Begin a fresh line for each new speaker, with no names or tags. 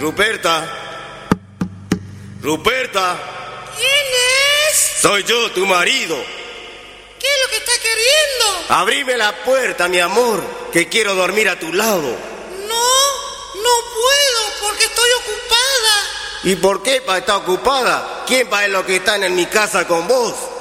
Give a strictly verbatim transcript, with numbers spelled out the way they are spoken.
Ruperta. Ruperta.
¿Quién es?
Soy yo, tu marido.
¿Qué es lo que está queriendo?
Abrime la puerta, mi amor, que quiero dormir a tu lado.
No, no puedo porque estoy ocupada.
¿Y por qué pa' estar ocupada? ¿Quién va en lo que están en mi casa con vos?